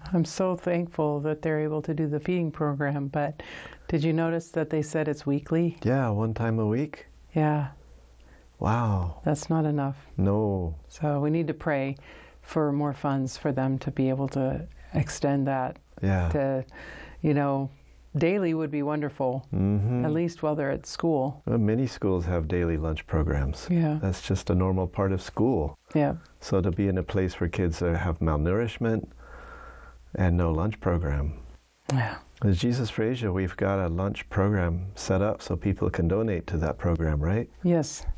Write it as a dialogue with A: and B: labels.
A: I'm so thankful that they're able to do the feeding program, but did you notice that they said it's weekly?
B: Yeah, one time a week.
A: Yeah.
B: Wow.
A: That's not enough.
B: No.
A: So we need to pray for more funds for them to be able to extend that to, daily would be wonderful, at least while they're at school.
B: Well, many schools have daily lunch programs.
A: Yeah.
B: That's just a normal part of school.
A: Yeah.
B: So to be in a place where kids have malnourishment and no lunch program.
A: Yeah.
B: As Jesus for Asia, we've got a lunch program set up so people can donate to that program, right?
A: Yes.